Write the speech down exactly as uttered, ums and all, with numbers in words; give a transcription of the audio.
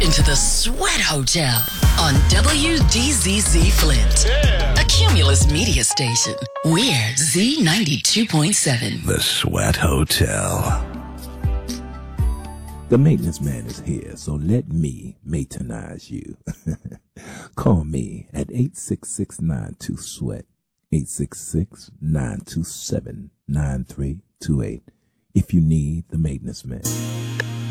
into the Sweat Hotel on W D Z Z Flint, yeah. A Cumulus media station. We're Z ninety-two point seven. The Sweat Hotel. The maintenance man is here, so let me maintenance you. Call me at eight six six, nine two, SWEAT, eight six six, nine two seven, nine three two eight if you need the maintenance man.